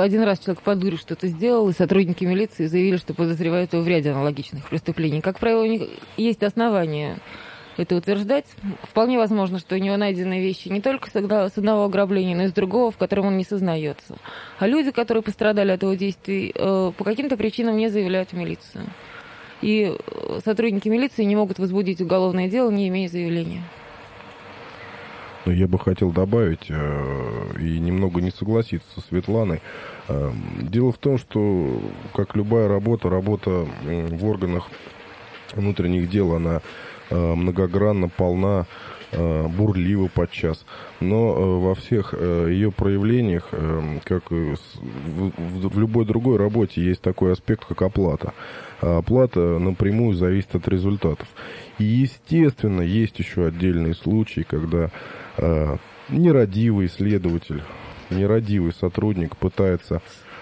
один раз человек по дуре что-то сделал, и сотрудники милиции заявили, что подозревают его в ряде аналогичных преступлений. Как правило, у них есть основания это утверждать. Вполне возможно, что у него найдены вещи не только с одного ограбления, но и с другого, в котором он не сознается. А люди, которые пострадали от его действий, по каким-то причинам не заявляют в милицию. И сотрудники милиции не могут возбудить уголовное дело, не имея заявления. Я бы хотел добавить и немного не согласиться со Светланой. Дело в том, что, как любая работа в органах внутренних дел, она многогранна, полна, бурлива подчас. Но во всех ее проявлениях, как и в любой другой работе, есть такой аспект, как оплата. А оплата напрямую зависит от результатов. И, естественно, есть еще отдельные случаи, когда нерадивый следователь, нерадивый сотрудник пытается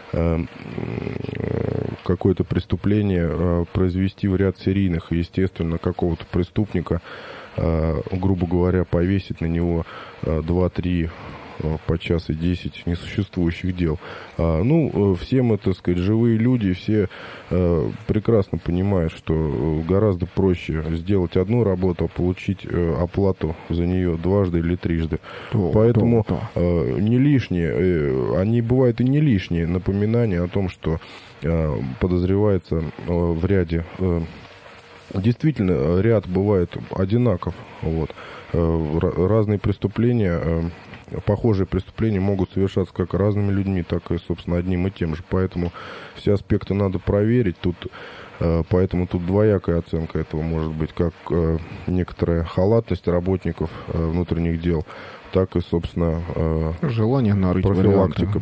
какое-то преступление произвести в ряд серийных, и, естественно, какого-то преступника, грубо говоря, повесить на него 2-3 по час и 10 несуществующих дел. Все мы, так сказать, живые люди, все прекрасно понимают, что гораздо проще сделать одну работу, а получить оплату за нее дважды или трижды. Поэтому не лишние, они бывают и не лишние напоминания о том, что подозревается в ряде. Действительно, ряд бывает одинаков. Разные преступления, похожие преступления могут совершаться как разными людьми, так и, собственно, одним и тем же. Поэтому все аспекты надо проверить. Поэтому тут двоякая оценка этого может быть, как некоторая халатность работников внутренних дел, так и, собственно, желание нарыть профилактика.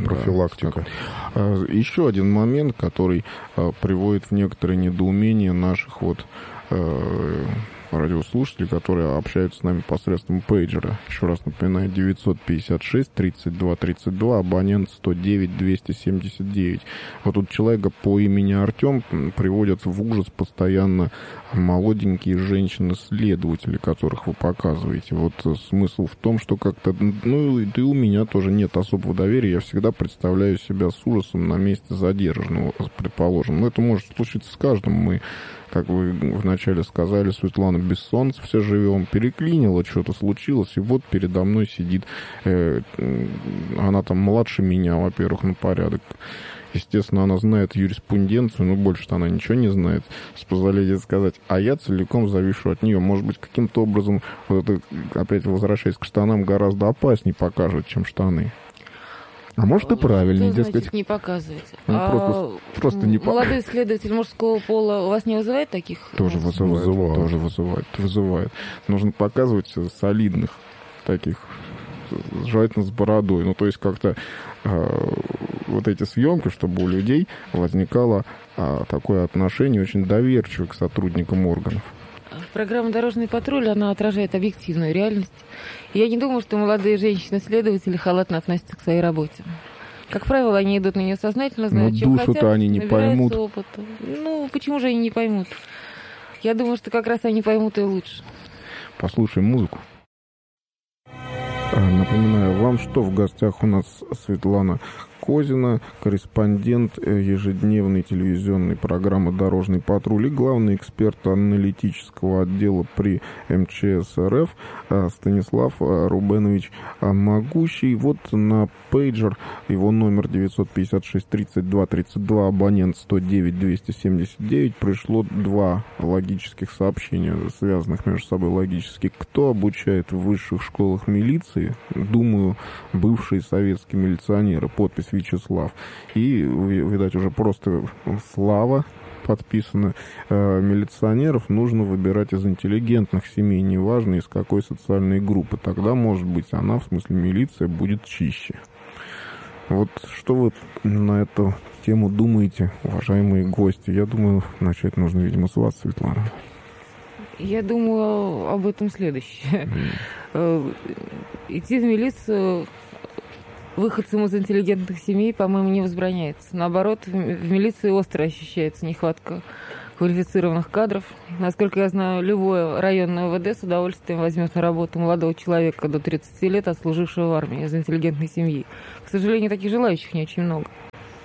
Еще один момент, который приводит в некоторое недоумение наших радиослушателей, которые общаются с нами посредством пейджера. Еще раз напоминаю, 956-32-32, абонент 109-279. Вот тут человека по имени Артем приводят в ужас постоянно молоденькие женщины-следователи, которых вы показываете. Вот смысл в том, что как-то, и у меня тоже нет особого доверия. Я всегда представляю себя с ужасом на месте задержанного, предположим. Но это может случиться с каждым. Мы, как вы вначале сказали, Светлана, без солнца все живем, переклинило, что-то случилось, и вот передо мной сидит, она там младше меня, во-первых, на порядок. Естественно, она знает юриспруденцию, но больше-то она ничего не знает, с позволения сказать. А я целиком завишу от нее. Может быть, каким-то образом, опять возвращаясь к штанам, гораздо опаснее покажет, чем штаны. А может и правильнее, дескать. Не показывать. Просто не показывать. Молодой следователь мужского пола у вас не вызывает таких? Тоже вызывает. Нужно показывать солидных таких, желательно с бородой. То есть как-то вот эти съемки, чтобы у людей возникало такое отношение очень доверчивое к сотрудникам органов. Программа «Дорожный патруль», она отражает объективную реальность. Я не думаю, что молодые женщины-следователи халатно относятся к своей работе. Как правило, они идут на нее сознательно, знают, чем хотят. Но душу-то они не поймут. Опыта. Почему же они не поймут? Я думаю, что как раз они поймут и лучше. Послушаем музыку. Напоминаю вам, что в гостях у нас Светлана Козина, корреспондент ежедневной телевизионной программы «Дорожный патруль» и главный эксперт аналитического отдела при МЧС РФ Станислав Рубенович Могущий. Вот на пейджер его номер 956-32-32, абонент 109-279, пришло 2 логических сообщения, связанных между собой логически. Кто обучает в высших школах милиции? Думаю, бывшие советские милиционеры. Подпись Вячеслав. И, видать, уже просто Слава подписано. Милиционеров нужно выбирать из интеллигентных семей, неважно из какой социальной группы. Тогда, может быть, она, в смысле милиция, будет чище. Вот что вы на эту тему думаете, уважаемые гости? Я думаю, начать нужно, видимо, с вас, Светлана. Я думаю об этом следующее. Идти в милицию выходцам из интеллигентных семей, по-моему, не возбраняется. Наоборот, в милиции остро ощущается нехватка квалифицированных кадров. Насколько я знаю, любое районное ОВД с удовольствием возьмет на работу молодого человека до 30 лет, отслужившего в армии из интеллигентной семьи. К сожалению, таких желающих не очень много.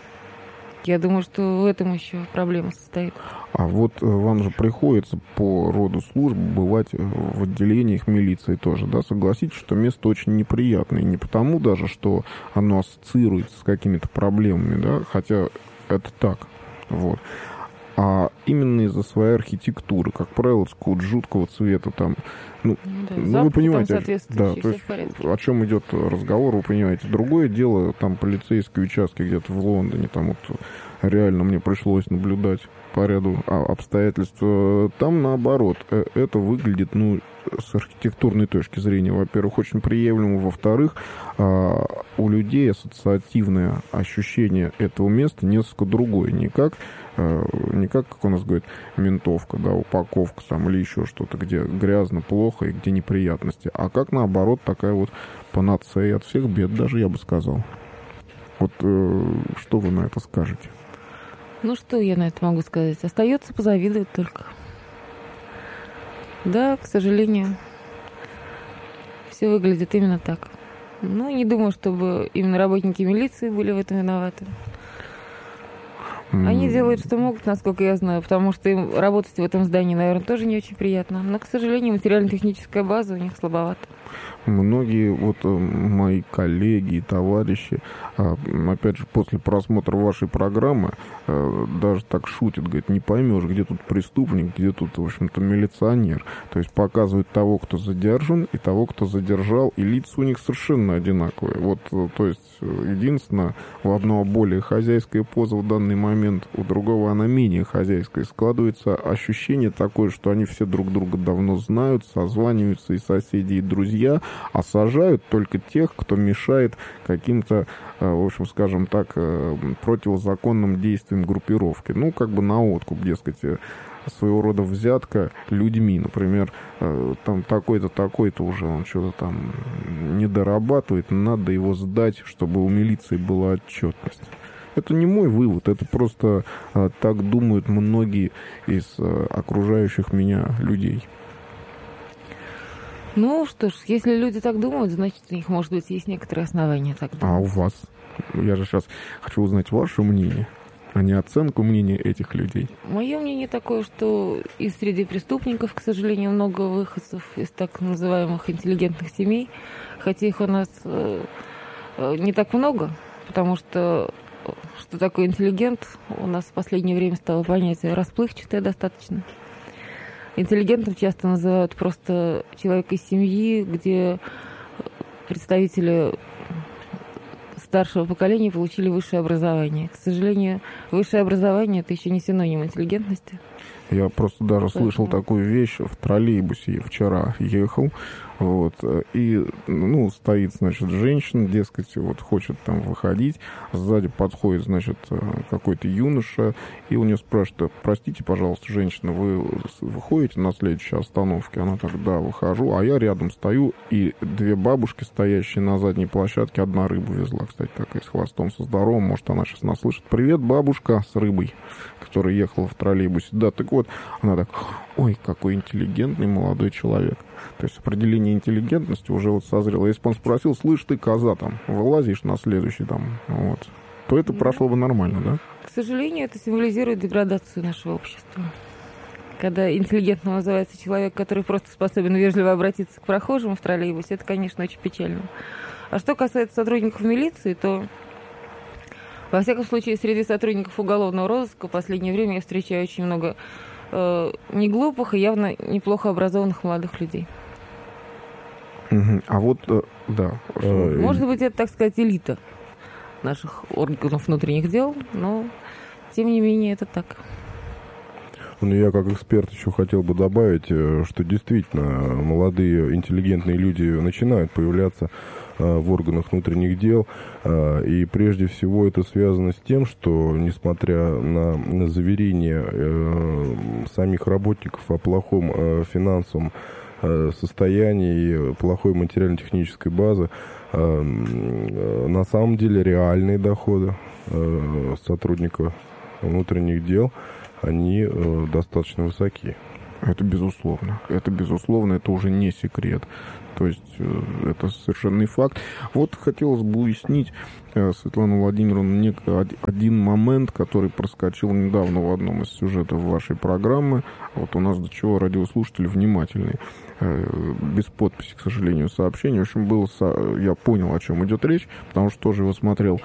Я думаю, что в этом еще проблема состоит. А вот вам же приходится по роду служб бывать в отделениях милиции тоже, да? Согласитесь, что место очень неприятное. Не потому даже, что оно ассоциируется с какими-то проблемами, да? Хотя это так, вот. А именно из-за своей архитектуры. Как правило, какого-то жуткого цвета там. Ну вы понимаете, да, то есть, о чем идет разговор, вы понимаете. Другое дело, там полицейские участки где-то в Лондоне, там вот реально мне пришлось наблюдать по ряду обстоятельств. Там наоборот, это выглядит, ну, с архитектурной точки зрения, во-первых, очень приемлемо, во-вторых, у людей ассоциативное ощущение этого места несколько другое, не как у нас говорит, ментовка, да, упаковка там или еще что-то, где грязно, плохо и где неприятности, а как наоборот такая вот панацея от всех бед, даже я бы сказал. Вот что вы на это скажете? Ну, что я на это могу сказать? Остается позавидовать только. Да, к сожалению, все выглядит именно так. Ну, не думаю, чтобы именно работники милиции были в этом виноваты. Они делают, что могут, насколько я знаю, потому что им работать в этом здании, наверное, тоже не очень приятно. Но, к сожалению, материально-техническая база у них слабовата. Многие вот мои коллеги и товарищи, опять же, после просмотра вашей программы, даже так шутят, говорят, не поймешь, где тут преступник, где тут, в общем-то, милиционер. То есть показывают того, кто задержан, и того, кто задержал, и лица у них совершенно одинаковые. Вот, то есть, единственное, у одного более хозяйская поза в данный момент, у другого она менее хозяйская. Складывается ощущение такое, что они все друг друга давно знают, созваниваются, и соседи, и друзья, а сажают только тех, кто мешает каким-то, в общем, скажем так, противозаконным действиям группировки. Ну, как бы на откуп, дескать, своего рода взятка людьми. Например, там такой-то, такой-то уже он что-то там не дорабатывает, надо его сдать, чтобы у милиции была отчетность. Это не мой вывод, это просто так думают многие из окружающих меня людей. Ну что ж, если люди так думают, значит, у них, может быть, есть некоторые основания так думать. А у вас? Я же сейчас хочу узнать ваше мнение, а не оценку мнения этих людей. Мое мнение такое, что и среди преступников, к сожалению, много выходцев из так называемых интеллигентных семей, хотя их у нас не так много, потому что такое интеллигент у нас в последнее время стало понятие расплывчатое достаточно. Интеллигентом часто называют просто человека из семьи, где представители старшего поколения получили высшее образование. К сожалению, высшее образование – это еще не синоним интеллигентности. Я просто даже слышал такую вещь в троллейбусе. Вчера ехал, вот, и, ну, стоит, значит, женщина, дескать, вот, хочет там выходить, сзади подходит, значит, какой-то юноша, и у нее спрашивают: простите, пожалуйста, женщина, вы выходите на следующей остановке? Она так: да, выхожу, а я рядом стою, и две бабушки, стоящие на задней площадке, одна рыбу везла, кстати, такая, с хвостом, со здоровым, может, она сейчас нас слышит: привет, бабушка, с рыбой, которая ехала в троллейбусе. Да, так вот, она так: ой, какой интеллигентный молодой человек. То есть определение интеллигентности уже вот созрело. Если бы он спросил: слышь, ты, коза, там, вылазишь на следующий, там, вот, то это прошло бы нормально, да? К сожалению, это символизирует деградацию нашего общества. Когда интеллигентным называется человек, который просто способен вежливо обратиться к прохожим в троллейбусе, это, конечно, очень печально. А что касается сотрудников милиции, то, во всяком случае, среди сотрудников уголовного розыска в последнее время я встречаю очень много неглупых и явно неплохо образованных молодых людей. А вот, да. Может быть, это, так сказать, элита наших органов внутренних дел, но, тем не менее, это так. Ну, я как эксперт еще хотел бы добавить, что действительно молодые интеллигентные люди начинают появляться в органах внутренних дел, и прежде всего это связано с тем, что, несмотря на заверения самих работников о плохом финансовом состоянии, плохой материально-технической базы, на самом деле реальные доходы сотрудника внутренних дел, они достаточно высоки. Это безусловно. Это уже не секрет. То есть это совершенный факт. Вот хотелось бы уяснить, Светлана Владимировна, один момент, который проскочил недавно в одном из сюжетов вашей программы. Вот у нас до чего радиослушатели внимательные. Без подписи, к сожалению, сообщение. В общем, я понял, о чем идет речь, потому что тоже его смотрел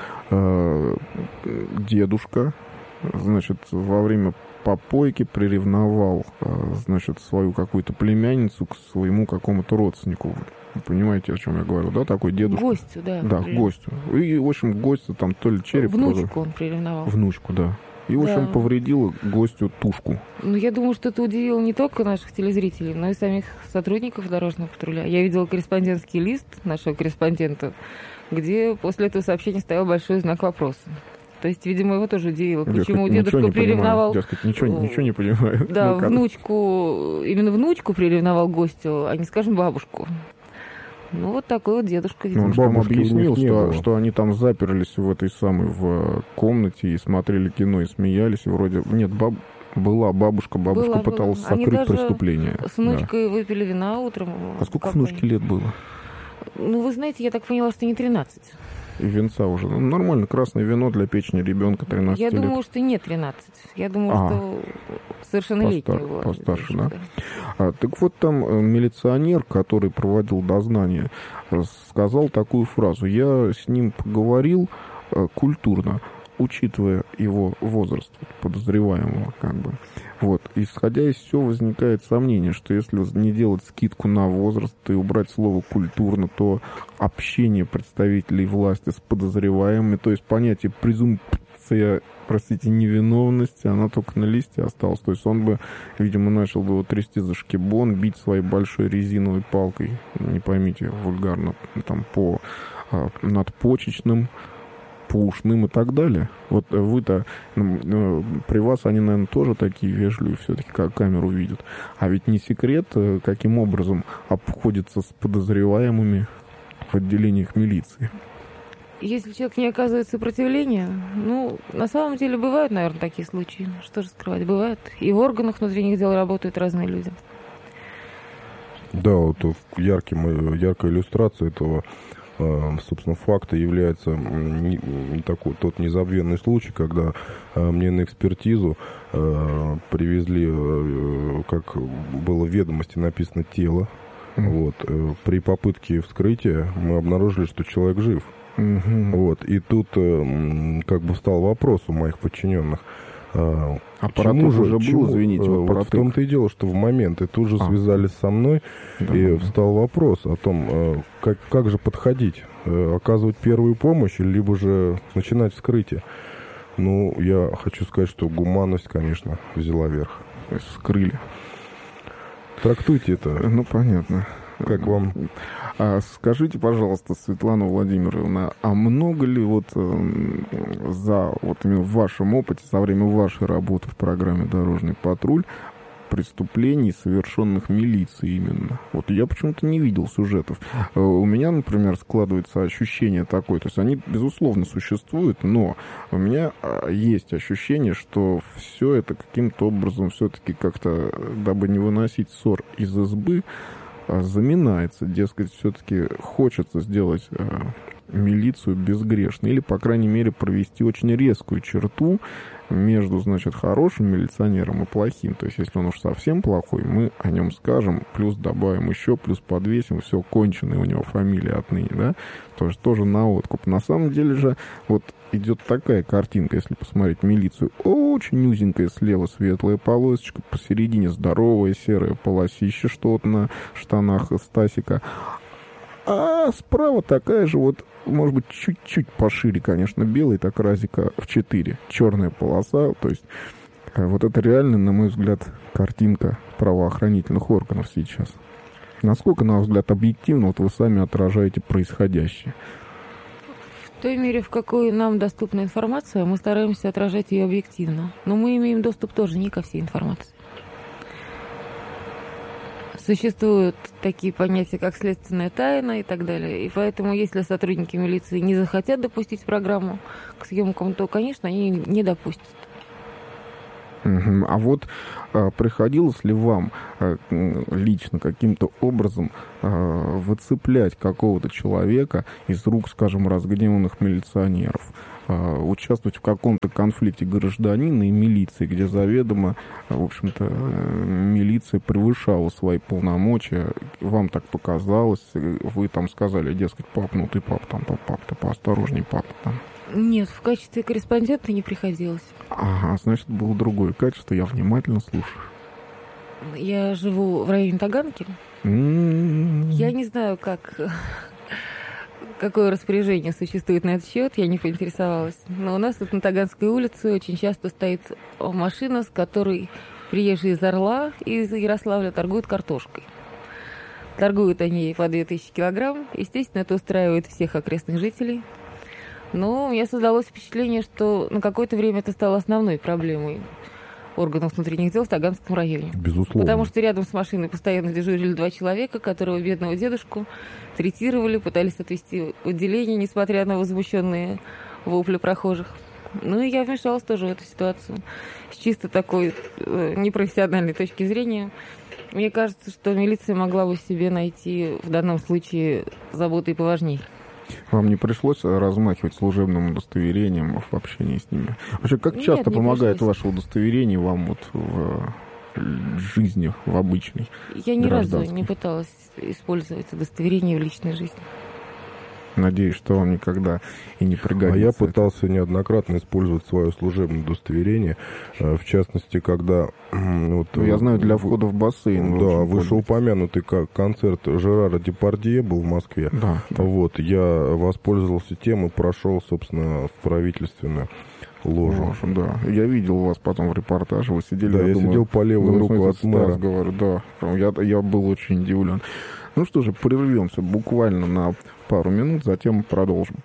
дедушка, значит, во время попойки приревновал, значит, свою какую-то племянницу к своему какому-то родственнику. Вы понимаете, о чем я говорю, да? Такой дедушка. Гостю, да. Да, гостю. И, в общем, гостю там то ли череп... Внучку он приревновал. Внучку, да. И, в общем, повредила гостю тушку. Ну, я думаю, что это удивило не только наших телезрителей, но и самих сотрудников дорожного патруля. Я видела корреспондентский лист нашего корреспондента, где после этого сообщения стоял большой знак вопроса. То есть, видимо, его тоже удивило, почему дедушка приревновал... Дескать, ничего не понимаю. Да, именно внучку приревновал гостю, а не, скажем, бабушку. Ну, вот такой вот дедушка. Ну, он вам объяснил, что они там заперлись в этой самой в комнате и смотрели кино и смеялись. И вроде... Нет, была бабушка пыталась сокрыть преступление. С внучкой выпили вина утром. А сколько внучке лет было? Ну, вы знаете, я так поняла, что не 13. И венца уже. Ну, нормально, красное вино для печени ребенка 13 лет. Я думаю, что не 13. Я думаю, что совершеннолетняя была. Постарше, да? Так вот там милиционер, который проводил дознание, сказал такую фразу. Я с ним поговорил культурно, учитывая его возраст подозреваемого, как бы. Вот. Исходя из всего, возникает сомнение, что если не делать скидку на возраст и убрать слово «культурно», то общение представителей власти с подозреваемыми, то есть понятие презумпция, невиновности, она только на листе осталась. То есть он бы, видимо, начал бы его трясти за шкибон, бить своей большой резиновой палкой, не поймите, вульгарно, там, по надпочечным, по ушным и так далее. Вот вы-то, при вас они, наверное, тоже такие вежливые, все-таки как камеру видят. А ведь не секрет, каким образом обходится с подозреваемыми в отделениях милиции. Если человек не оказывает сопротивления, ну, на самом деле бывают, наверное, такие случаи. Что же скрывать, бывают. И в органах внутренних дел работают разные люди. Да, вот яркая иллюстрация этого, собственно, факта является тот незабвенный случай, когда мне на экспертизу привезли, как было в ведомости написано, тело. Вот. При попытке вскрытия мы обнаружили, что человек жив. Вот. И тут как бы встал вопрос у моих подчиненных. Аппаратура уже был, извините, вот в том-то и дело, что в момент и тут же связались со мной, и встал вопрос о том, как же подходить, оказывать первую помощь, либо же начинать вскрытие. Ну, я хочу сказать, что гуманность, конечно, взяла верх. То есть вскрыли. Трактуйте это. Ну, понятно. Как вам? Скажите, пожалуйста, Светлана Владимировна, а много ли вот именно в вашем опыте, за время вашей работы в программе «Дорожный патруль» преступлений, совершенных милицией именно? Вот я почему-то не видел сюжетов. У меня, например, складывается ощущение такое, то есть они, безусловно, существуют, но у меня есть ощущение, что все это каким-то образом все-таки как-то, дабы не выносить ссор из избы, заминается, дескать, все-таки хочется сделать милицию безгрешной, или, по крайней мере, провести очень резкую черту между, значит, хорошим милиционером и плохим. То есть, если он уж совсем плохой, мы о нем скажем, плюс добавим еще, плюс подвесим, все, конченая у него фамилия отныне, да, то есть тоже на откуп. На самом деле же вот идет такая картинка, если посмотреть милицию, очень узенькая слева светлая полосочка, посередине здоровая серая полосища, что вот на штанах Стасика, а справа такая же вот, может быть, чуть-чуть пошире, конечно, белый, так разика в 4, черная полоса, то есть вот это реально, на мой взгляд, картинка правоохранительных органов сейчас. Насколько, на ваш взгляд, объективно вот вы сами отражаете происходящее? В той мере, в какой нам доступна информация, мы стараемся отражать ее объективно. Но мы имеем доступ тоже не ко всей информации. Существуют такие понятия, как следственная тайна и так далее. И поэтому, если сотрудники милиции не захотят допустить программу к съемкам, то, конечно, они не допустят. А вот приходилось ли вам лично каким-то образом выцеплять какого-то человека из рук, скажем, разгневанных милиционеров? Участвовать в каком-то конфликте гражданина и милиции, где заведомо, в общем-то, милиция превышала свои полномочия, вам так показалось, вы там сказали, дескать, пап, ну ты пап, там, пап, ты поосторожней, папа, там. Нет, в качестве корреспондента не приходилось. Ага, значит, было другое качество, я внимательно слушаю. Я живу в районе Таганки. Я не знаю, какое распоряжение существует на этот счет, я не поинтересовалась. Но у нас тут на Таганской улице очень часто стоит машина, с которой приезжие из Орла и из Ярославля торгуют картошкой. Торгуют они по 2000 килограмм. Естественно, это устраивает всех окрестных жителей. Но у меня создалось впечатление, что на какое-то время это стало основной проблемой органов внутренних дел в Таганском районе. Безусловно. Потому что рядом с машиной постоянно дежурили 2 человека, которого, бедного дедушку, третировали, пытались отвезти в отделение, несмотря на возмущенные вопли прохожих. Ну и я вмешалась тоже в эту ситуацию. С чисто такой непрофессиональной точки зрения. Мне кажется, что милиция могла бы себе найти в данном случае заботы и поважней. Вам не пришлось размахивать служебным удостоверением в общении с ними? Вообще, как часто помогает ваше удостоверение вам вот в жизни, в обычной? Я ни разу не пыталась использовать удостоверение в личной жизни. Надеюсь, что вам никогда и не пригодится. А я пытался неоднократно использовать свое служебное удостоверение, в частности, когда... Вот, я знаю, для входа в бассейн. Да, вышеупомянутый концерт Жерара Депардье был в Москве. Да. Вот, я воспользовался тем и прошел, собственно, в правительственную ложу. Да, я видел вас потом в репортаже, вы сидели... Да, я сидел по левую руку от мэра. Говорю, да, я был очень удивлен. Ну что же, прервемся буквально на пару минут, затем продолжим.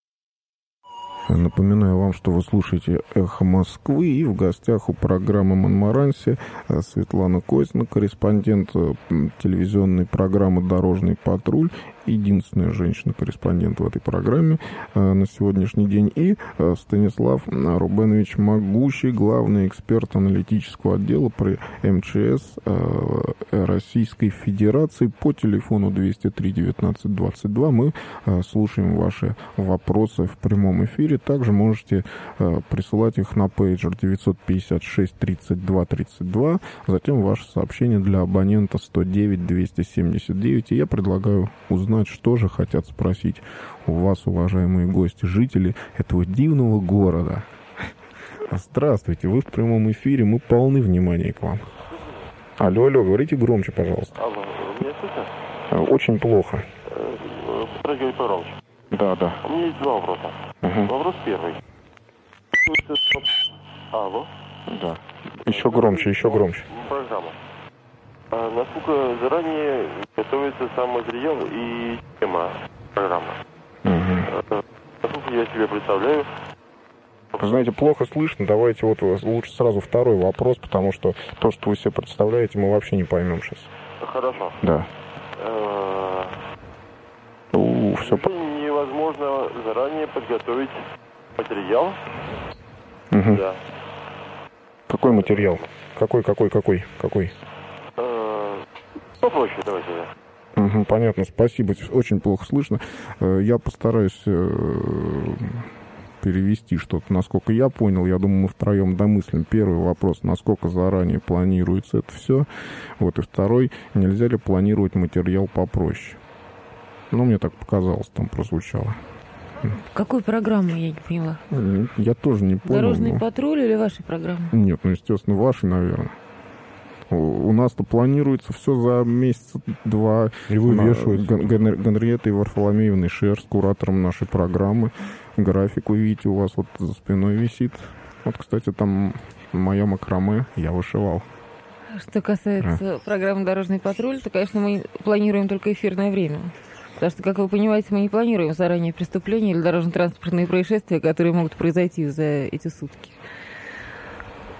Напоминаю вам, что вы слушаете «Эхо Москвы», и в гостях у программы «Монмаранси» Светлана Козина, корреспондент телевизионной программы «Дорожный патруль», единственная женщина-корреспондент в этой программе на сегодняшний день, и Станислав Рубенович Могущий, главный эксперт аналитического отдела при МЧС Российской Федерации. По телефону 203-19-22 мы слушаем ваши вопросы в прямом эфире. Также можете присылать их на пейджер 956-32-32, затем ваше сообщение для абонента 109-279. И я предлагаю узнать, что же хотят спросить у вас, уважаемые гости, жители этого дивного города. Здравствуйте, вы в прямом эфире, мы полны внимания к вам. Алло, говорите громче, пожалуйста. Алло, меня слышно? Очень плохо. Сергей Павлович. Да. У меня есть 2 вопроса. Вопрос первый. Алло? Да. Еще громче. Программа. Насколько заранее готовится сам материал и тема программы? Насколько я себе представляю? Вы знаете, плохо слышно. Давайте вот лучше сразу второй вопрос, потому что то, что вы себе представляете, мы вообще не поймем сейчас. Хорошо. Да. Все. Невозможно заранее подготовить материал. Да. Какой материал? Какой? Попроще, давайте. Понятно, спасибо. Очень плохо слышно. Я постараюсь перевести что-то, насколько я понял. Я думаю, мы втроем домыслим. Первый вопрос, насколько заранее планируется это все. Вот, и второй, нельзя ли планировать материал попроще? Ну, мне так показалось, там прозвучало. Какую программу, я не поняла? Я тоже не понял. Дорожный патруль или ваша программа? Нет, естественно, ваши, наверное. У нас-то планируется все за месяц-два. И вывешивается. Генриеттой Варфоломеевной Шер с куратором нашей программы. График, вы видите, у вас вот за спиной висит. Вот, кстати, там мое макраме я вышивал. Что касается программы «Дорожный патруль», то, конечно, мы планируем только эфирное время. Потому что, как вы понимаете, мы не планируем заранее преступления или дорожно-транспортные происшествия, которые могут произойти за эти сутки.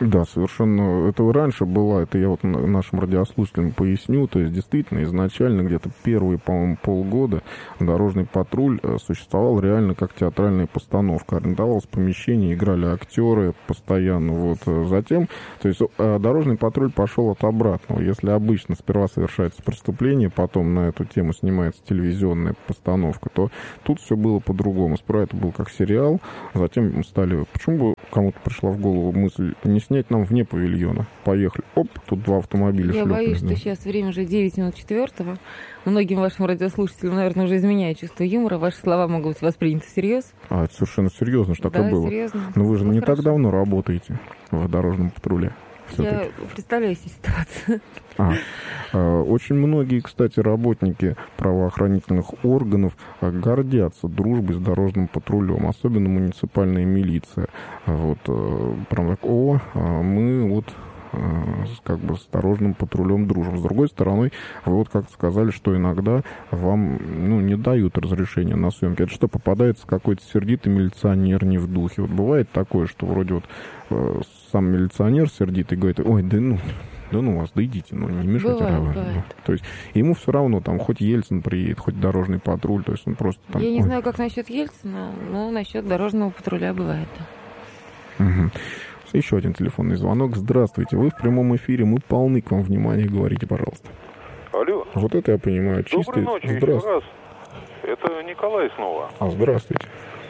Да, совершенно. Это раньше было, это я вот нашим радиослушателям поясню, то есть действительно изначально где-то первые, по-моему, полгода «Дорожный патруль» существовал реально как театральная постановка. Арендовалось помещение, играли актеры постоянно. Вот. Затем, то есть «Дорожный патруль» пошел от обратного. Если обычно сперва совершается преступление, потом на эту тему снимается телевизионная постановка, то тут все было по-другому. Сперва это был как сериал, затем стали... Почему бы кому-то пришла в голову мысль не снять нам вне павильона? Поехали. Оп, тут два автомобиля Я шлепнули. боюсь, что сейчас время уже 9 минут 4. Многим вашим радиослушателям, наверное, уже изменяет чувство юмора. Ваши слова могут быть восприняты всерьез. А, это совершенно серьезно, что так и было. Серьезно. Но вы же не хорошо. так давно работаете в дорожном патруле. Я представляю себе ситуацию. Очень многие, кстати, работники правоохранительных органов гордятся дружбой с дорожным патрулем, особенно муниципальная милиция. Вот, прям так, мы вот как бы с дорожным патрулем дружим. С другой стороны, вы вот как-то сказали, что иногда вам не дают разрешения на съемки. Это что, попадается какой-то сердитый милиционер не в духе? Вот бывает такое, что вроде вот сам милиционер сердитый говорит: ой, да ну вас, да идите, не мешайте. Бывает. То есть ему все равно, там, хоть Ельцин приедет, хоть дорожный патруль, то есть он просто там... Я не знаю, как насчет Ельцина, но насчет дорожного патруля бывает. Угу. Еще один телефонный звонок. Здравствуйте, вы в прямом эфире, мы полны к вам внимания, говорите, пожалуйста. Алло. Вот это я понимаю. Доброй ночи еще раз. Это Николай снова. Здравствуйте.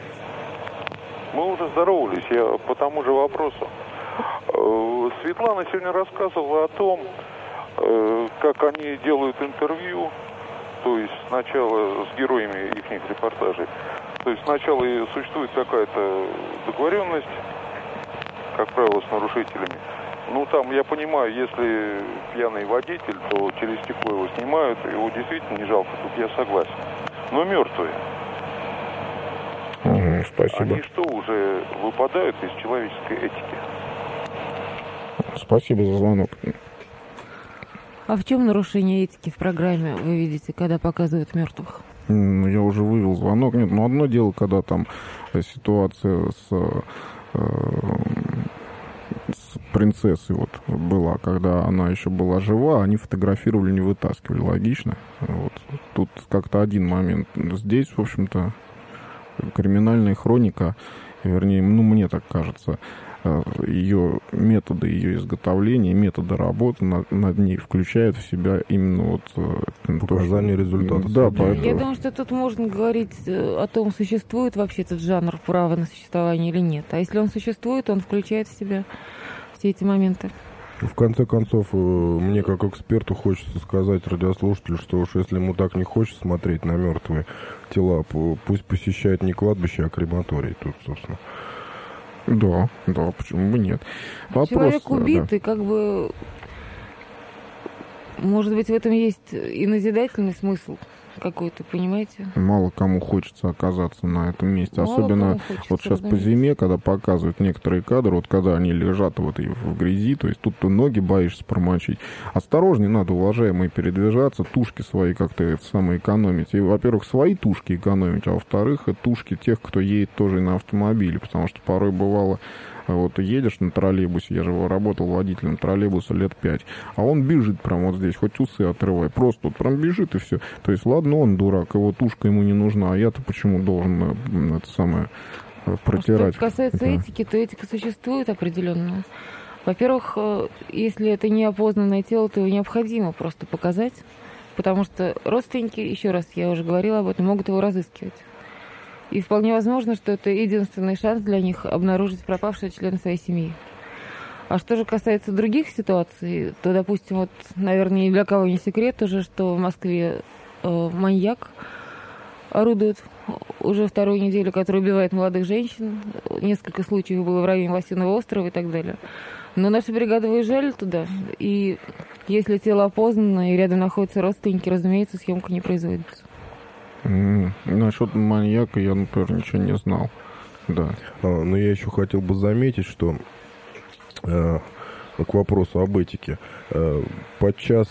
Мы уже здоровались, я по тому же вопросу. Светлана сегодня рассказывала о том, как они делают интервью, то есть сначала с героями их репортажей. То есть сначала существует какая-то договоренность, как правило, с нарушителями. Там, я понимаю, если пьяный водитель, то через стекло его снимают, его действительно не жалко, тут я согласен. Но мертвые. Спасибо. Они что, уже выпадают из человеческой этики? Спасибо за звонок. А в чем нарушение этики в программе вы видите, когда показывают мертвых? Я уже вывел звонок. Нет, одно дело, когда там ситуация с принцессой вот была, когда она еще была жива, они фотографировали, не вытаскивали, логично. Вот. Тут как-то один момент. Здесь, в общем-то, криминальная хроника, вернее, мне так кажется, ее методы ее изготовления, методы работы над ней включают в себя именно вот показания результатов. Да, поэтому... Я думаю, что тут можно говорить о том, существует вообще этот жанр права на существование или нет. А если он существует, он включает в себя все эти моменты. В конце концов, мне как эксперту хочется сказать радиослушателю, что уж если ему так не хочется смотреть на мертвые тела, пусть посещает не кладбище, а крематорий тут, собственно. Да, почему бы нет. Вопрос, человек убитый, как бы, может быть, в этом есть и назидательный смысл какой-то, понимаете? Мало кому хочется оказаться на этом месте. Мало особенно хочется, вот сейчас по зиме, когда показывают некоторые кадры, вот когда они лежат в грязи, то есть тут ты ноги боишься промочить. Осторожнее надо, уважаемые, передвижаться, тушки свои как-то экономить. И, во-первых, свои тушки экономить, а во-вторых, тушки тех, кто едет тоже на автомобиле, потому что порой бывало... Вот ты едешь на троллейбусе, я же работал водителем троллейбуса лет 5, а он бежит прям вот здесь, хоть усы отрывай, просто вот прям бежит и все. То есть, ладно, он дурак, его тушка ему не нужна, а я-то почему должен протирать? Что касается этики, то этика существует определенно. Во-первых, если это неопознанное тело, то его необходимо просто показать, потому что родственники, еще раз, я уже говорила об этом, могут его разыскивать. И вполне возможно, что это единственный шанс для них обнаружить пропавшего члена своей семьи. А что же касается других ситуаций, то, допустим, вот, наверное, ни для кого не секрет уже, что в Москве маньяк орудует уже вторую неделю, который убивает молодых женщин. Несколько случаев было в районе Лосиного острова и так далее. Но наши бригады выезжали туда, и если тело опознано и рядом находятся родственники, разумеется, съемка не производится. Насчет маньяка я, например, ничего не знал. Да. Но я еще хотел бы заметить, что к вопросу об этике. Подчас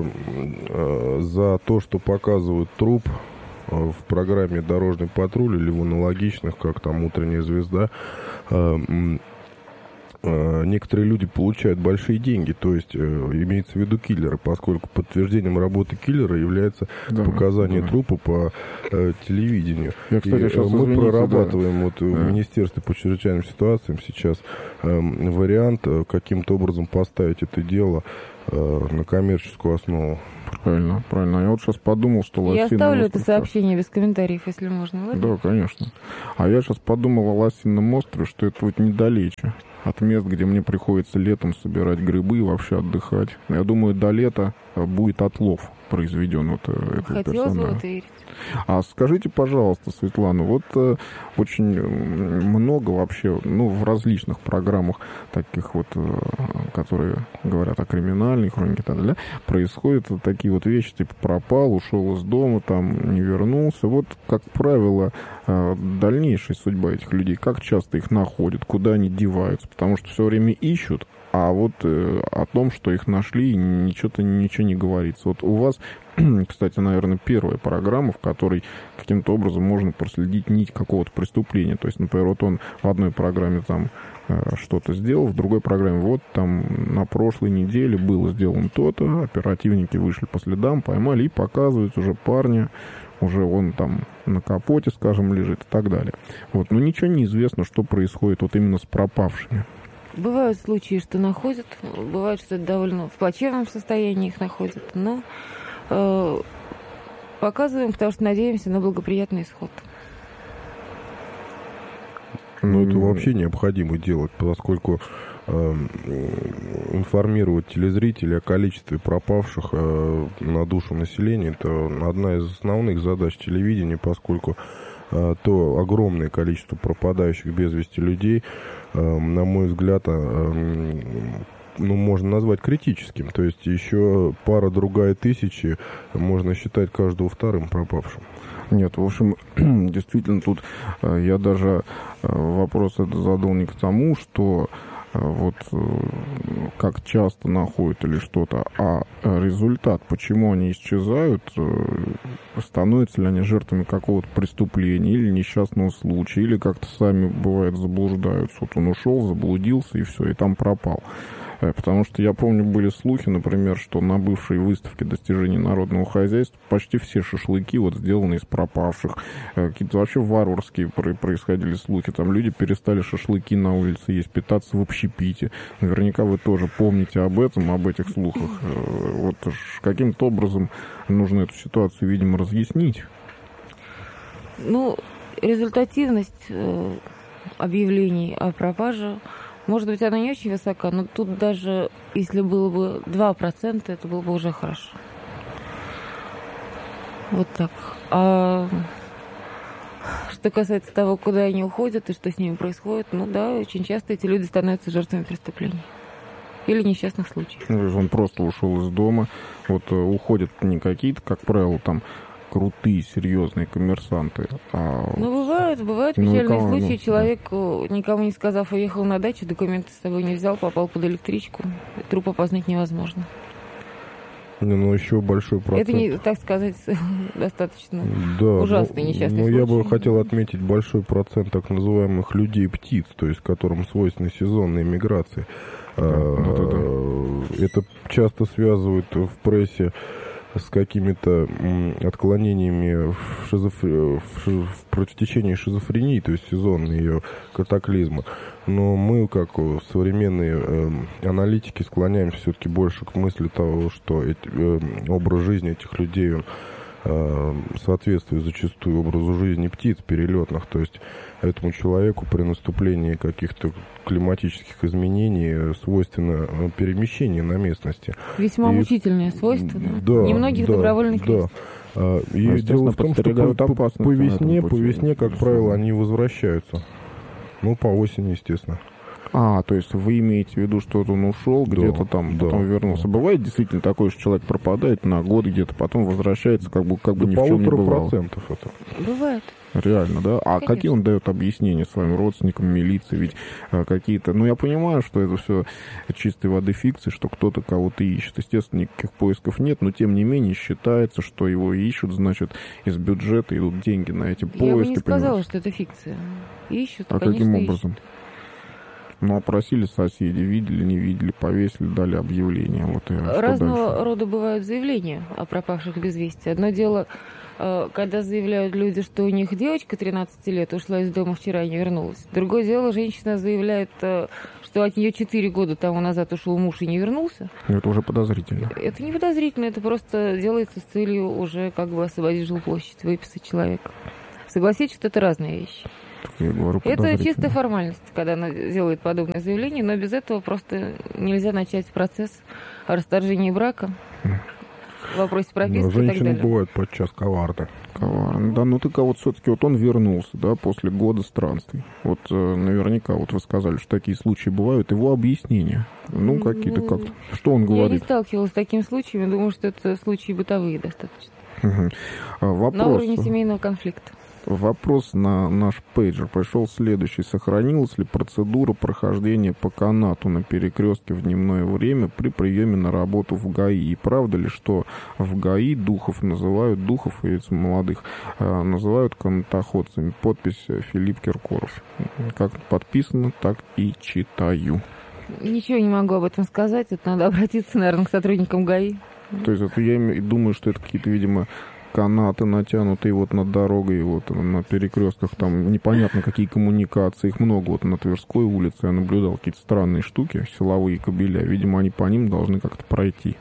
за то, что показывают труп в программе «Дорожный патруль» или в аналогичных, как там «Утренняя звезда», некоторые люди получают большие деньги, то есть имеется в виду киллеры, поскольку подтверждением работы киллера является показание трупа по телевидению. Кстати, мы прорабатываем в Министерстве по чрезвычайным ситуациям сейчас вариант, каким-то образом поставить это дело на коммерческую основу. Правильно. Я вот сейчас подумал, что Я оставлю это сообщение без комментариев, если можно. Ладно? Да, конечно. А я сейчас подумал о Лосином острове, что это вот недалече от мест, где мне приходится летом собирать грибы и вообще отдыхать. Я думаю, до лета будет отлов произведен вот этого Хотелось бы персонажа. это верить. А скажите, пожалуйста, Светлана, вот очень много вообще, в различных программах таких вот, которые говорят о криминальной хронике и так далее, происходят вот такие вот вещи, типа пропал, ушел из дома, там не вернулся. Вот, как правило, дальнейшая судьба этих людей, как часто их находят, куда они деваются, потому что все время ищут, а вот о том, что их нашли, ничего не говорится. Вот у вас, кстати, наверное, первая программа, в которой каким-то образом можно проследить нить какого-то преступления. То есть, например, вот он в одной программе там что-то сделал, в другой программе вот там на прошлой неделе было сделано то-то, оперативники вышли по следам, поймали и показывают уже парня, уже он там на капоте, скажем, лежит и так далее. Вот, но ничего не известно, что происходит вот именно с пропавшими. Бывают случаи, что находят, бывает, что довольно в плачевном состоянии их находят, но показываем, потому что надеемся на благоприятный исход. Это вообще необходимо делать, поскольку информировать телезрителей о количестве пропавших на душу населения — это одна из основных задач телевидения, поскольку то огромное количество пропадающих без вести людей, на мой взгляд, можно назвать критическим. То есть еще пара-другая тысячи можно считать каждого вторым пропавшим. Нет, в общем, действительно, тут я даже вопрос это задал не к тому, что вот как часто находят или что-то, а результат, почему они исчезают, становятся ли они жертвами какого-то преступления или несчастного случая, или как-то сами, бывает, заблуждаются. Вот он ушел, заблудился и все, и там пропал. Потому что я помню, были слухи, например, что на бывшей выставке достижений народного хозяйства почти все шашлыки вот сделаны из пропавших. Какие-то вообще варварские происходили слухи. Там люди перестали шашлыки на улице есть, питаться в общепите. Наверняка вы тоже помните об этом, об этих слухах. Вот каким-то образом нужно эту ситуацию, видимо, разъяснить. Результативность объявлений о пропаже, может быть, она не очень высока, но тут даже если было бы 2%, это было бы уже хорошо. Вот так. А что касается того, куда они уходят и что с ними происходит, очень часто эти люди становятся жертвами преступлений или несчастных случаев. Он просто ушел из дома. Вот уходят не какие-то, как правило, там крутые, серьезные коммерсанты. Бывают печальные случаи. Человек, никому не сказав, уехал на дачу, документы с собой не взял, попал под электричку. Труп опознать невозможно. Еще большой процент. Это, не, так сказать, достаточно ужасный несчастный случай. Я бы хотел отметить большой процент так называемых людей-птиц, то есть которым свойственны сезонные миграции. Это часто связывают в прессе с какими-то отклонениями в противотечении шизофрении, то есть сезонные ее катаклизмы. Но мы, как современные аналитики, склоняемся все-таки больше к мысли того, что образ жизни этих людей соответствует зачастую образу жизни птиц перелетных. То есть этому человеку при наступлении каких-то климатических изменений свойственно перемещение на местности. Весьма мучительное свойство, да? Немногих добровольных мест. И дело в том, что по весне, как правило, они возвращаются. По осени, естественно. То есть вы имеете в виду, что он ушел, где-то там, потом вернулся. Бывает действительно такое, что человек пропадает на год где-то, потом возвращается, как бы ни в чем не бывало. 1,5% это. Бывает. Реально, да? А Конечно. какие он дает объяснения своим родственникам, милиции? Ведь какие-то... я понимаю, что это все чистой воды фикции, что кто-то кого-то ищет. Естественно, никаких поисков нет, но тем не менее считается, что его ищут, значит, из бюджета идут деньги на эти поиски. Я бы не сказала, что это фикция. Ищут, А каким образом? Ну, опросили соседи, видели, не видели, повесили, дали объявление. Вот и разного рода бывают заявления о пропавших без вести. Одно дело, когда заявляют люди, что у них девочка 13 лет ушла из дома вчера и не вернулась. Другое дело, женщина заявляет, что от нее 4 года тому назад ушел муж и не вернулся. Это уже подозрительно. Это не подозрительно, это просто делается с целью уже как бы освободить жилплощадь, выписать человека. Согласитесь, что это разные вещи. Я говорю, это чистая формальность, когда она делает подобное заявление, но без этого просто нельзя начать процесс о расторжении брака, в вопросе прописки и так далее. Женщины бывают подчас коварны. Да, ну так а вот все-таки вот он вернулся, да, после года странствий. Вот наверняка, вот вы сказали, что такие случаи бывают. Его объяснения, ну, какие-то как-то. Что он говорит? Я не сталкивалась с такими случаями, думаю, что это случаи бытовые достаточно. Вопрос. На уровне семейного конфликта. Вопрос на наш пейджер пришел следующий. Сохранилась ли процедура прохождения по канату на перекрестке в дневное время при приеме на работу в ГАИ? И правда ли, что в ГАИ духов и этих молодых называют канатоходцами? Подпись Филипп Киркоров. Как подписано, так и читаю. Ничего не могу об этом сказать. Это надо обратиться, наверное, к сотрудникам ГАИ. То есть это я думаю, что это какие-то, видимо, канаты натянутые вот над дорогой, вот на перекрестках, там непонятно какие коммуникации, их много. Вот на Тверской улице я наблюдал какие-то странные штуки, силовые кабеля, видимо, они по ним должны как-то пройти.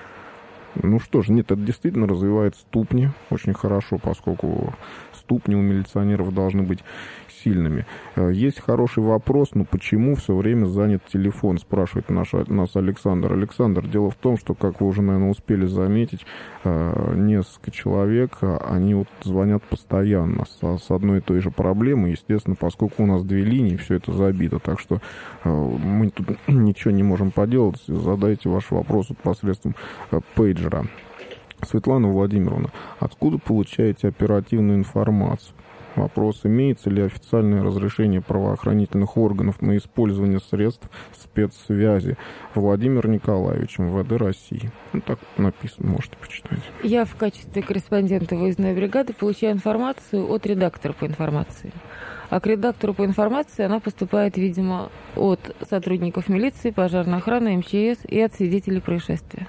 Ну что ж, нет, это действительно развивает ступни очень хорошо, поскольку ступни у милиционеров должны быть сильными. Есть хороший вопрос, но почему все время занят телефон, спрашивает нас Александр. Александр, дело в том, что, как вы уже, наверное, успели заметить, несколько человек, они вот звонят постоянно с одной и той же проблемой, естественно, поскольку у нас 2 линии, все это забито, так что мы тут ничего не можем поделать, задайте ваш вопрос посредством пейджера. Светлана Владимировна, откуда получаете оперативную информацию? Вопрос, имеется ли официальное разрешение правоохранительных органов на использование средств спецсвязи? Владимир Николаевич, МВД России. Ну, так написано, можете почитать. Я в качестве корреспондента выездной бригады получаю информацию от редактора по информации. А к редактору по информации она поступает, видимо, от сотрудников милиции, пожарной охраны, МЧС и от свидетелей происшествия.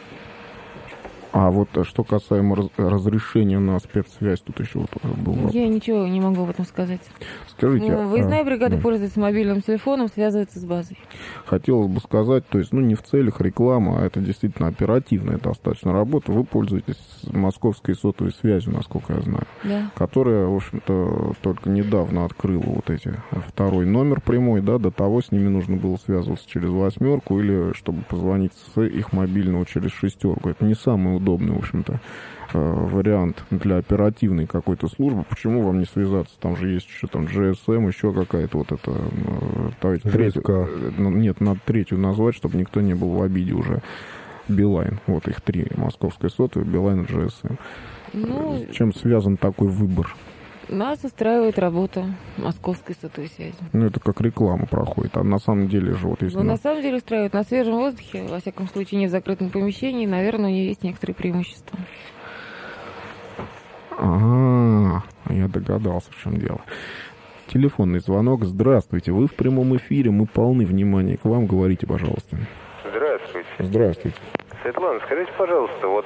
А вот что касаемо разрешения на спецсвязь, тут еще вот был вопрос. Я ничего не могу об этом сказать. Скажите, выездная бригада пользуется мобильным телефоном, связывается с базой. Хотелось бы сказать, то есть, ну, не в целях рекламы, а это действительно оперативная достаточно работа. Вы пользуетесь московской сотовой связью, насколько я знаю, да, которая, в общем-то, только недавно открыла вот эти 2-й номер прямой, да, до того с ними нужно было связываться через 8 или чтобы позвонить с их мобильного через 6. Это не самый удобный, в общем-то, вариант для оперативной какой-то службы. Почему вам не связаться? Там же есть еще там GSM, еще какая-то вот это... Нет, надо 3-ю назвать, чтобы никто не был в обиде уже. Билайн. Вот их 3. Московская сотовая, Билайн и GSM. Ну, чем связан такой выбор? Нас устраивает работа московской сотовой связи. Ну, это как реклама проходит. А на самом деле же вот если... Ну, на самом деле устраивает на свежем воздухе, во всяком случае, не в закрытом помещении. Наверное, у нее есть некоторые преимущества. Ага, я догадался, в чем дело. Телефонный звонок. Здравствуйте, вы в прямом эфире, мы полны внимания к вам. Говорите, пожалуйста. Здравствуйте. Здравствуйте. Светлана, скажите, пожалуйста, вот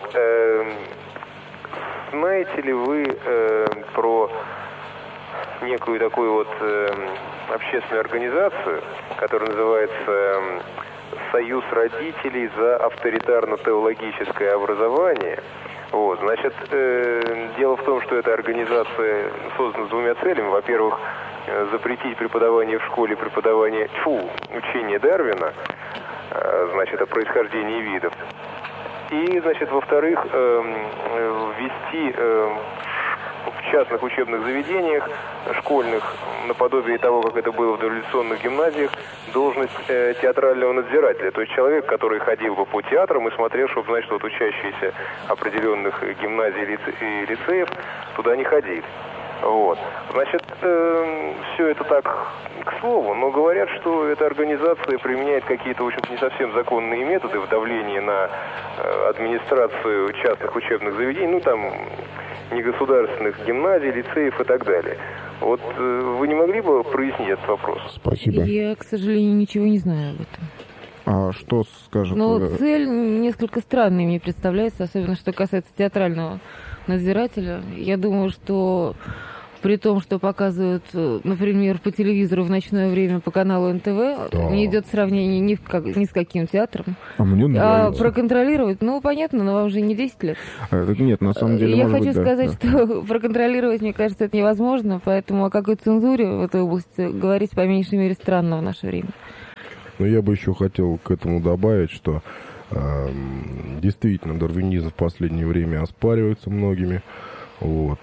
знаете ли вы про некую такую вот общественную организацию, которая называется «Союз родителей за авторитарно-теологическое образование»? Вот, значит, дело в том, что эта организация создана с 2 целями. Во-первых, запретить преподавание в школе, учение Дарвина, значит, о происхождении видов. И, значит, во-вторых, ввести в частных учебных заведениях, школьных, наподобие того, как это было в дореволюционных гимназиях, должность театрального надзирателя. То есть человек, который ходил бы по театрам и смотрел, чтобы, значит, вот учащиеся определенных гимназий и лицеев туда не ходили. Вот. Значит, все это так к слову, но говорят, что эта организация применяет какие-то, в общем-то, не совсем законные методы в давлении на администрацию частных учебных заведений, ну, там, негосударственных гимназий, лицеев и так далее. Вот вы не могли бы прояснить этот вопрос? Спасибо. Я, к сожалению, ничего не знаю об этом. А что скажет... Но цель несколько странной мне представляется, особенно что касается театрального надзирателя. Я думаю, что при том, что показывают, например, по телевизору в ночное время по каналу НТВ, не идет сравнение ни с каким театром. А мне нравится. А проконтролировать, ну, понятно, но вам же не 10 лет. Нет, на самом деле, Я может хочу быть, сказать, да. что проконтролировать, мне кажется, это невозможно, поэтому о какой цензуре в этой области говорить, по меньшей мере, странно в наше время. Но я бы еще хотел к этому добавить, что действительно дарвинизм в последнее время оспаривается многими. Вот.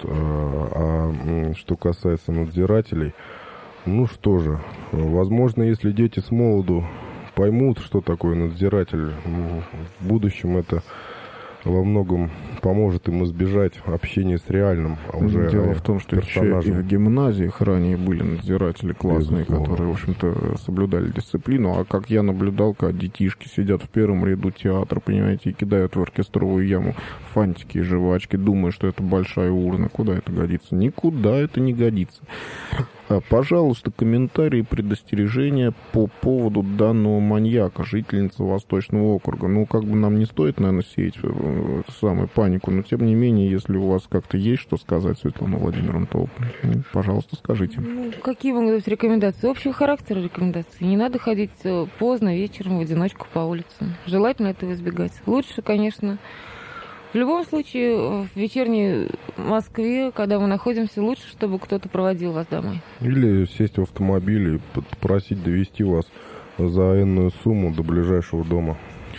А что касается надзирателей, ну что же, возможно, если дети с молоду поймут, что такое надзиратель, в будущем это во многом поможет им избежать общения с реальным уже Дело в том, что еще и в гимназиях ранее были надзиратели классные, Безусловно. которые, в общем-то, соблюдали дисциплину. А как я наблюдал, когда детишки сидят в первом ряду театра, понимаете, и кидают в оркестровую яму фантики и жвачки, думая, что это большая урна. Куда это годится? Никуда это не годится. Пожалуйста, комментарии, предостережения по поводу данного маньяка, жительницы Восточного округа. Ну, как бы нам не стоит, наверное, сеять самую панику, но, тем не менее, если у вас как-то есть что сказать, Светлана Владимировна, то, пожалуйста, скажите. Ну, какие могут быть рекомендации? Общего характера рекомендации. Не надо ходить поздно, вечером, в одиночку по улице. Желательно этого избегать. Лучше, конечно... В любом случае, в вечерней Москве, когда мы находимся, лучше, чтобы кто-то проводил вас домой. Или сесть в автомобиль и попросить довезти вас за энную сумму до ближайшего дома.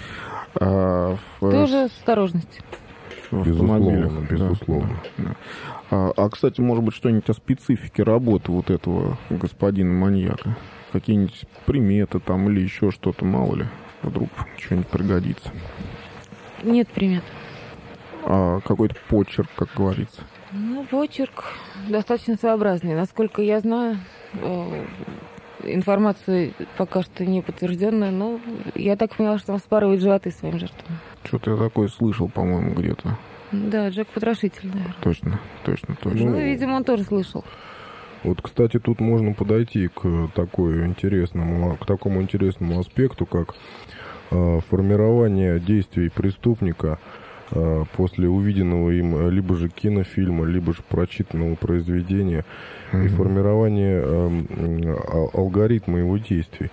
Тоже с осторожностью. В автомобилях. Безусловно. Да. Кстати, может быть, что-нибудь о специфике работы вот этого господина-маньяка? Какие-нибудь приметы там или еще что-то, мало ли, вдруг что-нибудь пригодится? Нет примет. Какой-то почерк, как говорится. Ну, почерк достаточно своеобразный. Насколько я знаю, информация пока что не подтвержденная, но я так поняла, что он вспарывает животы своим жертвам. Что-то я такое слышал, по-моему, где-то. Да, Джек Потрошитель, наверное. Точно. Ну, видимо, он тоже слышал. Вот, кстати, тут можно подойти к такому интересному аспекту, как формирование действий преступника после увиденного им либо же кинофильма, либо же прочитанного произведения, и формирование алгоритма его действий.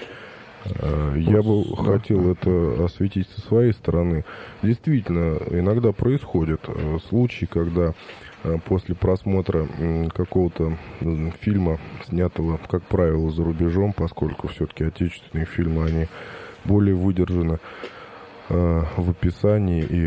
Я бы хотел это осветить со своей стороны. Действительно, иногда происходят случаи, когда после просмотра какого-то фильма, снятого, как правило, за рубежом, поскольку все-таки отечественные фильмы, они более выдержаны в описании и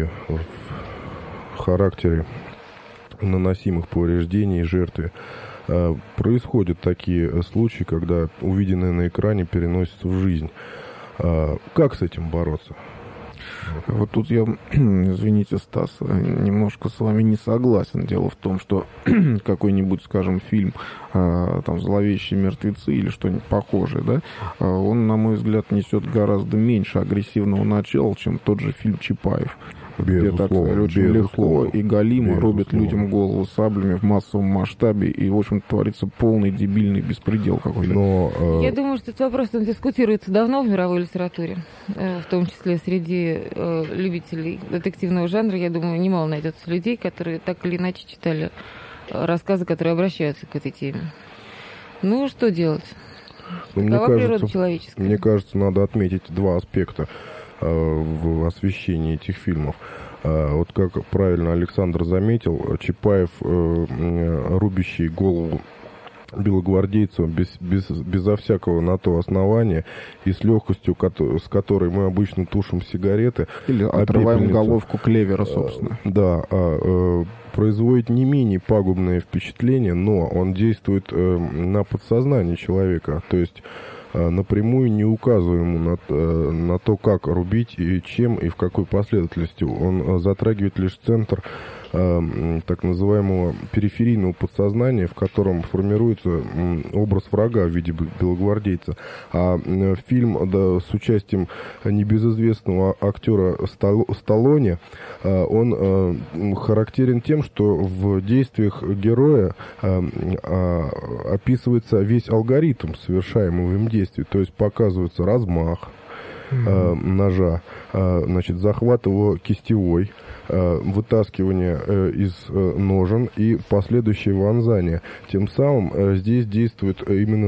в характере наносимых повреждений жертве. Происходят такие случаи, когда увиденное на экране переносится в жизнь. Как с этим бороться? Вот тут я, извините, Стас, немножко с вами не согласен. Дело в том, что какой-нибудь, скажем, фильм там «Зловещие мертвецы» или что-нибудь похожее, да, он, на мой взгляд, несет гораздо меньше агрессивного начала, чем тот же фильм «Чапаев». Где так очень легко и галимо рубят людям голову саблями в массовом масштабе, и, в общем, творится полный дебильный беспредел какой-то. Я думаю, что этот вопрос дискутируется давно в мировой литературе, в том числе среди любителей детективного жанра. Я думаю, немало найдется людей, которые так или иначе читали рассказы, которые обращаются к этой теме. Ну, что делать? Какова природа человеческая? Мне кажется, надо отметить два аспекта в освещении этих фильмов. Вот как правильно Александр заметил, Чапаев, рубящий голову белогвардейцам безо всякого на то основания и с легкостью, с которой мы обычно тушим сигареты. Или отрываем головку клевера, собственно. Да, производит не менее пагубное впечатление, но он действует на подсознание человека. То есть напрямую не указывая ему на то, как рубить и чем и в какой последовательности. Он затрагивает лишь центр так называемого периферийного подсознания, в котором формируется образ врага в виде белогвардейца. А фильм с участием небезызвестного актера Сталлоне, он характерен тем, что в действиях героя описывается весь алгоритм совершаемого им действия, то есть показывается размах ножа, значит, захват его кистевой, вытаскивание из ножен и последующее вонзание. Тем самым здесь действует именно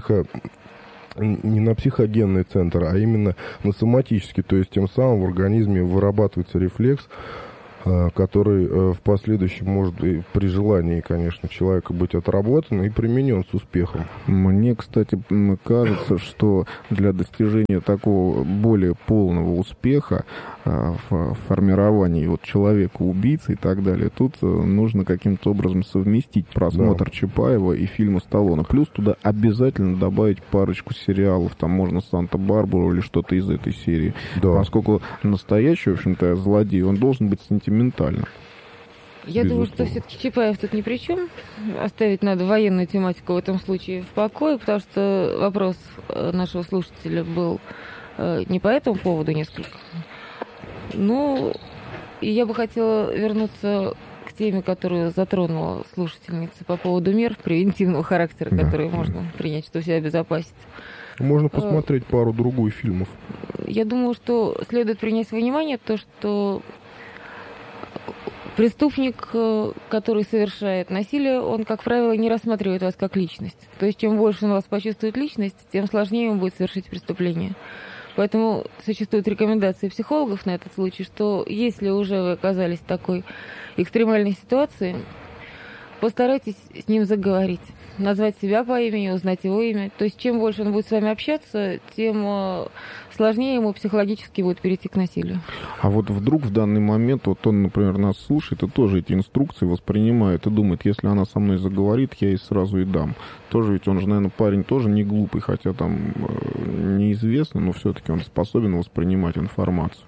не на психогенный центр, а именно на соматический, то есть тем самым в организме вырабатывается рефлекс, который в последующем может и при желании, конечно, человека быть отработан и применен с успехом. Мне, кстати, кажется, что для достижения такого более полного успеха в формировании вот человека-убийцы и так далее, тут нужно каким-то образом совместить просмотр Чапаева и фильма Сталлоне. Плюс туда обязательно добавить парочку сериалов, там можно «Санта-Барбару» или что-то из этой серии. Да. Поскольку настоящий, в общем-то, злодей, он должен быть сентиментальным. Я думаю, что все-таки Чапаев тут ни при чем. Оставить надо военную тематику в этом случае в покое, потому что вопрос нашего слушателя был не по этому поводу несколько. Ну, и я бы хотела вернуться к теме, которую затронула слушательница по поводу мер превентивного характера, которые можно принять, чтобы себя обезопасить. Можно посмотреть пару-другую фильмов. Я думаю, что следует принять во внимание то, что преступник, который совершает насилие, он, как правило, не рассматривает вас как личность. То есть, чем больше он вас почувствует личность, тем сложнее ему будет совершить преступление. Поэтому существуют рекомендации психологов на этот случай, что если уже вы оказались в такой экстремальной ситуации, постарайтесь с ним заговорить, назвать себя по имени, узнать его имя. То есть, чем больше он будет с вами общаться, тем сложнее ему психологически будет перейти к насилию. А вот вдруг в данный момент, вот он, например, нас слушает и тоже эти инструкции воспринимает и думает, если она со мной заговорит, я ей сразу и дам. Тоже ведь он же, наверное, парень тоже не глупый, хотя там неизвестно, но все-таки он способен воспринимать информацию.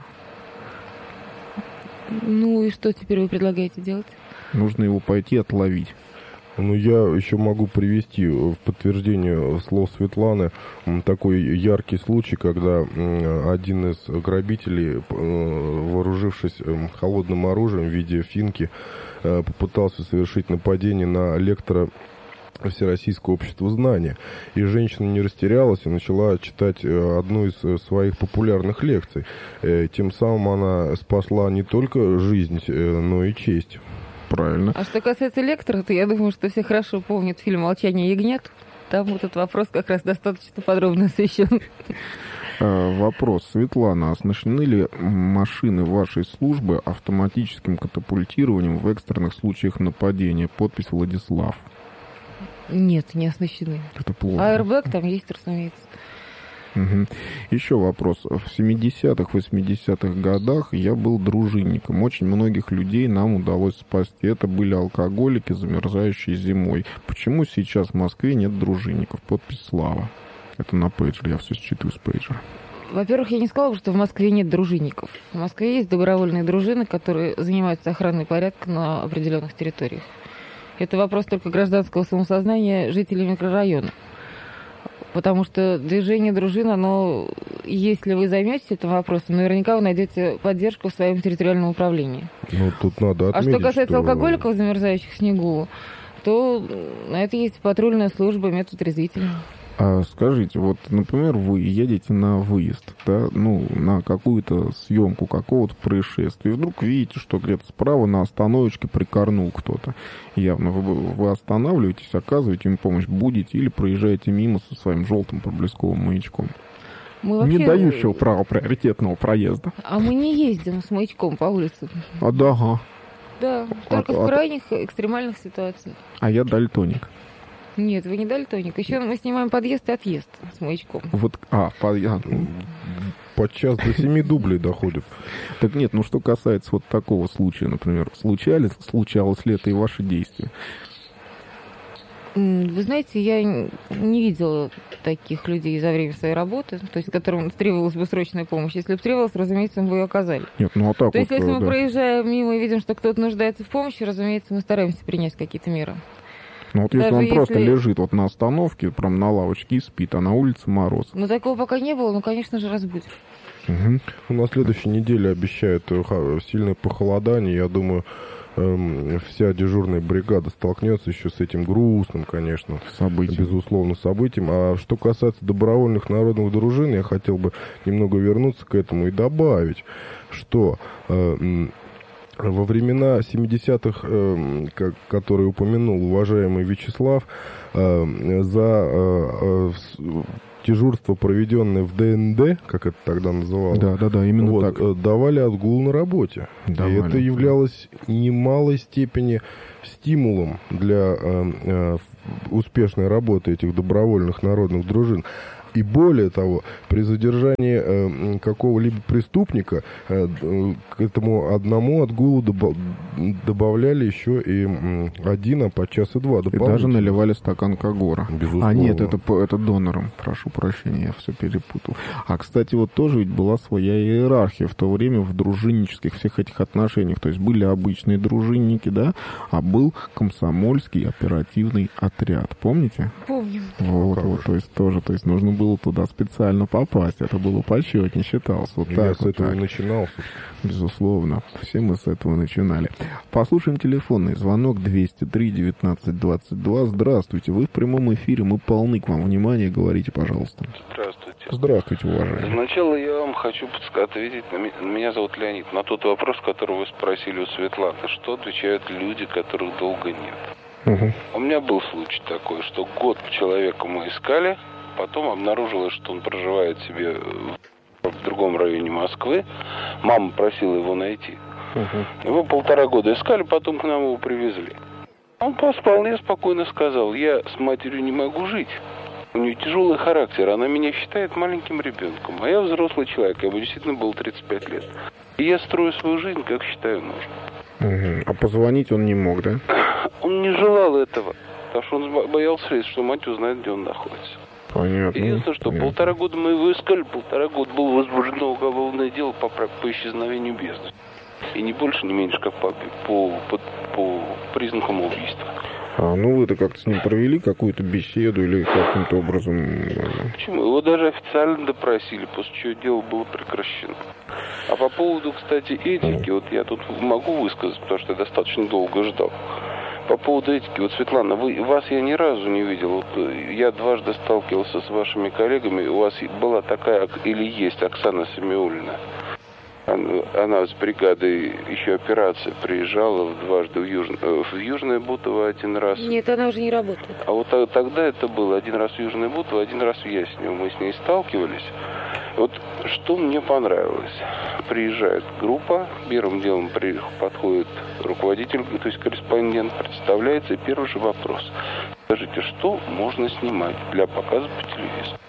Ну и что теперь вы предлагаете делать? Нужно его пойти отловить. Ну, я еще могу привести в подтверждение слов Светланы такой яркий случай, когда один из грабителей, вооружившись холодным оружием в виде финки, попытался совершить нападение на лектора Всероссийского общества знания. И женщина не растерялась и начала читать одну из своих популярных лекций. Тем самым она спасла не только жизнь, но и честь. Правильно. А что касается лектора, то я думаю, что все хорошо помнят фильм «Молчание ягнят». Там этот вопрос как раз достаточно подробно освещен. Вопрос. Светлана, оснащены ли машины вашей службы автоматическим катапультированием в экстренных случаях нападения? Подпись Владислав. Нет, не оснащены. Это плохо. Аэрбэг там есть, разумеется. Угу. Еще вопрос. В 70-х, 80-х годах я был дружинником. Очень многих людей нам удалось спасти. Это были алкоголики, замерзающие зимой. Почему сейчас в Москве нет дружинников? Подпись Слава. Это на пейджере, я все считываю с пейджера. Во-первых, я не сказала, что в Москве нет дружинников. В Москве есть добровольные дружины, которые занимаются охраной порядка на определенных территориях. Это вопрос только гражданского самосознания жителей микрорайона. Потому что движение дружин, оно, если вы займетесь этим вопросом, наверняка вы найдете поддержку в своем территориальном управлении. Ну, тут надо отметить, а что касается алкоголиков, замерзающих в снегу, то на это есть патрульная служба, метод трезвителя. А скажите, вот, например, вы едете на выезд, да, ну, на какую-то съемку какого-то происшествия, и вдруг видите, что где-то справа на остановочке прикорнул кто-то. Явно вы останавливаетесь, оказываете им помощь, будете или проезжаете мимо со своим желтым проблесковым маячком. Не дающего права приоритетного проезда. А мы не ездим с маячком по улице. А да, ага. Да, только в крайних экстремальных ситуациях. А я дальтоник. Нет, вы не дальтоник. Еще мы снимаем подъезд и отъезд с маячком. Вот, подчас до 7 дублей доходит. Так нет, ну что касается вот такого случая, например, случалось ли это и ваши действия? Вы знаете, я не видела таких людей за время своей работы, то есть которым требовалась бы срочная помощь. Если бы требовалась, разумеется, мы бы ее оказали. Нет, ну а так то есть, если мы да. проезжаем мимо и видим, что кто-то нуждается в помощи, разумеется, мы стараемся принять какие-то меры. Ну вот если Даже он просто лежит вот на остановке, прям на лавочке и спит, а на улице мороз. Ну, такого пока не было, но, конечно же, разбудим. Угу. На следующей неделе обещают сильное похолодание. Я думаю, вся дежурная бригада столкнется еще с этим грустным, конечно, безусловно, событием. А что касается добровольных народных дружин, я хотел бы немного вернуться к этому и добавить, что во времена 70-х, которые упомянул уважаемый Вячеслав, за дежурство, проведенное в ДНД, как это тогда называлось, да, именно вот, так. давали отгул на работе. Давали. И это являлось в немалой степени стимулом для успешной работы этих добровольных народных дружин. И более того, при задержании какого-либо преступника к этому одному отгулу добавляли еще и один, а подчас и два. И даже наливали стакан Кагора. Безусловно. А нет, это донором. Прошу прощения, я все перепутал. А, кстати, вот тоже ведь была своя иерархия в то время в дружиннических всех этих отношениях. То есть были обычные дружинники, да, а был комсомольский оперативный отряд. Помните? Помним. Вот, то есть нужно было туда специально попасть. Это было почетнее, считалось. Вот я так, с этого и начинал. Безусловно. Все мы с этого начинали. Послушаем телефонный звонок 203-19-22. Здравствуйте. Вы в прямом эфире. Мы полны к вам внимания. Говорите, пожалуйста. Здравствуйте. Здравствуйте, уважаемый. Сначала я вам хочу ответить. Меня зовут Леонид. На тот вопрос, который вы спросили у Светланы. Что отвечают люди, которых долго нет? Угу. У меня был случай такой, что год человека мы искали. Потом обнаружилось, что он проживает себе в другом районе Москвы. Мама просила его найти. Его 1,5 года искали, потом к нам его привезли. Он вполне спокойно сказал: я с матерью не могу жить. У нее тяжелый характер, она меня считает маленьким ребенком. А я взрослый человек, ему действительно было 35 лет. И я строю свою жизнь, как считаю нужным. А позвонить он не мог, да? Он не желал этого, потому что он боялся, что мать узнает, где он находится. Понятно. Единственное, что 1,5 года мы его искали, 1,5 года было возбуждено уголовное дело по исчезновению без вести. И не больше, не меньше, как по признакам убийства. Ну вы-то как-то с ним провели какую-то беседу или каким-то образом... Почему? Его даже официально допросили, после чего дело было прекращено. А по поводу, кстати, этики, вот я тут могу высказать, потому что я достаточно долго ждал. По поводу этики, вот, Светлана, вас я ни разу не видел. Вот, я дважды сталкивался с вашими коллегами. У вас была такая, или есть, Оксана Самиуллина. Она с бригадой, еще операция, приезжала дважды в Южное Бутово один раз. Нет, она уже не работает. А вот тогда это было один раз в Южное Бутово, один раз в Яснево. Мы с ней сталкивались. Вот что мне понравилось. Приезжает группа, первым делом подходит руководитель, то есть корреспондент, представляется, и первый же вопрос. Скажите, что можно снимать для показа по телевизору?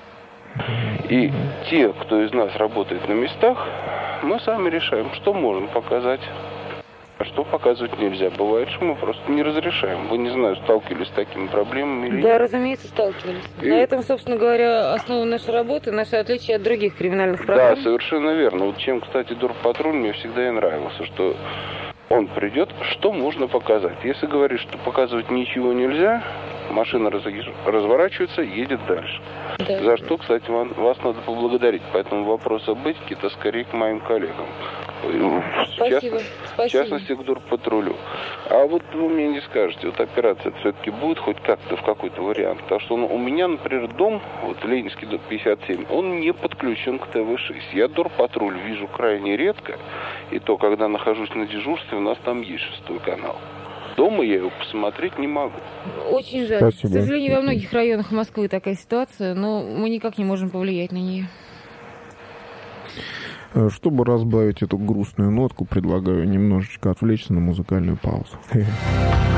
И те, кто из нас работает на местах, мы сами решаем, что можем показать, а что показывать нельзя. Бывает, что мы просто не разрешаем. Вы, не знаю, сталкивались с такими проблемами или нет? Да, разумеется, сталкивались. На этом, собственно говоря, основа нашей работы, наши отличия от других криминальных проблем. Да, совершенно верно. Вот чем, кстати, Дорпатруль мне всегда и нравился, что он придет, что можно показать. Если говорит, что показывать ничего нельзя, машина разворачивается, едет дальше. Да. За что, кстати, вас надо поблагодарить. Поэтому вопрос об этике — это скорее к моим коллегам. Спасибо. В частности, к Дорпатрулю. А вот вы мне не скажете, вот операция все-таки будет хоть как-то в какой-то вариант? Потому что у меня, например, дом, вот Ленинский дом 57, он не подключен к ТВ-6. Я Дорпатруль вижу крайне редко, и то, когда нахожусь на дежурстве, у нас там есть 6-й канал. Дома я его посмотреть не могу. Очень жаль. Спасибо. К сожалению, во многих районах Москвы такая ситуация, но мы никак не можем повлиять на нее. Чтобы разбавить эту грустную нотку, предлагаю немножечко отвлечься на музыкальную паузу.